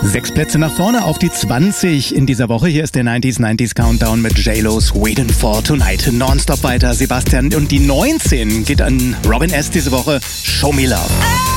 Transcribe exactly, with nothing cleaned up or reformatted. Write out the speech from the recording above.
Sechs Plätze nach vorne auf die zwanzig in dieser Woche. Hier ist der neunziger neunziger Countdown mit J-Lo's Waiting for Tonight. Nonstop weiter, Sebastian. Und die neunzehn geht an Robin S. diese Woche. Show Me Love.